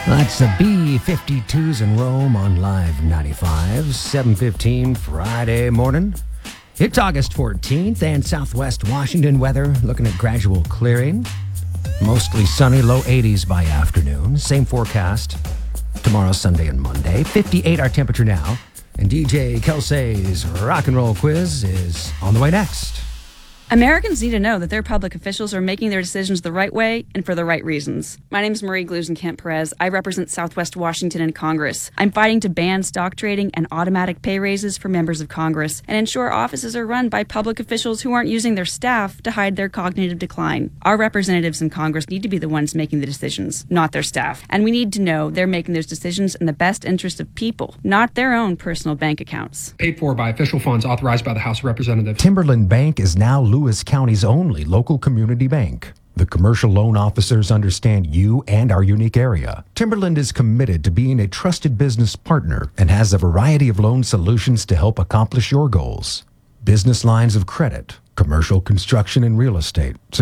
That's the B-52s in Rome on Live 95, 7:15 Friday morning. It's August 14th, and Southwest Washington weather looking at gradual clearing. Mostly sunny, low 80s by afternoon. Same forecast tomorrow, Sunday, and Monday. 58 our temperature now. And DJ Kelsey's Rock and Roll Quiz is on the way next. Americans need to know that their public officials are making their decisions the right way and for the right reasons. My name is Marie Glusenkamp-Perez. I represent Southwest Washington in Congress. I'm fighting to ban stock trading and automatic pay raises for members of Congress and ensure offices are run by public officials who aren't using their staff to hide their cognitive decline. Our representatives in Congress need to be the ones making the decisions, not their staff. And we need to know they're making those decisions in the best interest of people, not their own personal bank accounts. Paid for by official funds authorized by the House of Representatives. Timberland Bank is now Lewis County's only local community bank. The commercial loan officers understand you and our unique area. Timberland is committed to being a trusted business partner and has a variety of loan solutions to help accomplish your goals. Business lines of credit, commercial construction and real estate,